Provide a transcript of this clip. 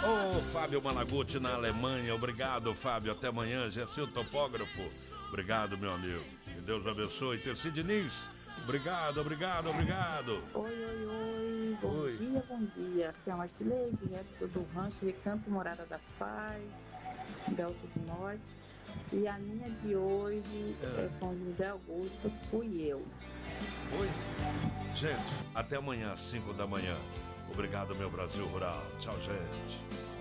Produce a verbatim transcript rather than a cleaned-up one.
Ô, Fábio Malaguti na Alemanha, obrigado, Fábio, até amanhã. Gersil Topógrafo, obrigado, meu amigo. Que Deus abençoe. Terci Diniz, obrigado, obrigado, obrigado. Oi, oi, oi, bom Oi. dia, bom dia. Aqui é a Marcileide, direto do Rancho Recanto Morada da Paz, Delta do Norte. E a minha de hoje é, é com José Augusto, fui eu. Oi. Gente, até amanhã às cinco da manhã. Obrigado, meu Brasil Rural. Tchau, gente.